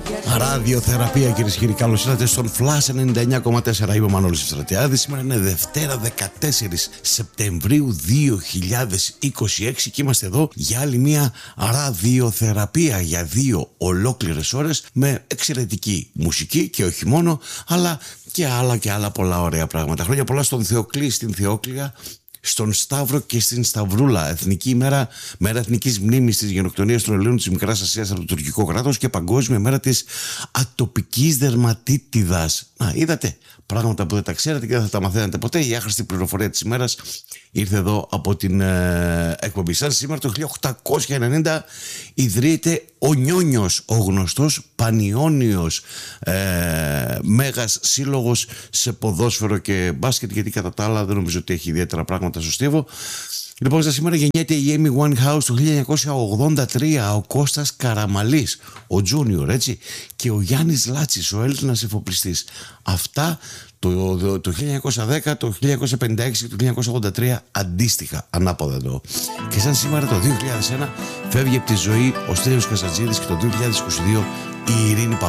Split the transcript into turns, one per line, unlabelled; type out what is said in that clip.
Ραδιοθεραπεία, κυρίες και κύριοι, καλώς ήρθατε στον Flash 99,4. Είμαι ο Μανώλης Ευστρατιάδης. Σήμερα είναι Δευτέρα 14 Σεπτεμβρίου 2026 και είμαστε εδώ για άλλη μια ραδιοθεραπεία για 2 ολόκληρες ώρες με εξαιρετική μουσική και όχι μόνο, αλλά και άλλα πολλά ωραία πράγματα. Χρόνια πολλά στον Θεοκλή, στην Θεόκλια, στον Σταύρο και στην Σταυρούλα. Εθνική ημέρα, μέρα εθνικής μνήμης της γενοκτονίας των Ελλήνων της Μικράς Ασίας από το τουρκικό κράτος και παγκόσμια μέρα της ατοπικής δερματίτιδας. Να, είδατε πράγματα που δεν τα ξέρετε και δεν θα τα μαθαίνετε ποτέ. Η άχρηστη πληροφορία της ημέρας ήρθε εδώ από την εκπομπή σας. Σήμερα το 1890 ιδρύεται ο Νιόνιος, ο γνωστός πανιόνιος μέγας σύλλογος σε ποδόσφαιρο και μπάσκετ, γιατί κατά τα άλλα δεν νομίζω ότι έχει ιδιαίτερα πράγματα στο στίβο. Λοιπόν, σήμερα γεννιέται η Amy Winehouse το 1983, ο Κώστας Καραμαλής, ο Τζούνιορ, έτσι, και ο Γιάννης Λάτσης, ο Έλληνας εφοπλιστής. Αυτά το 1910, το 1956 και το 1983 αντίστοιχα, ανάποδα εδώ. Και σαν σήμερα το 2001 φεύγει από τη ζωή ο Στέλιος Καζατζίδης και το 2022 η Ειρήνη Παπά.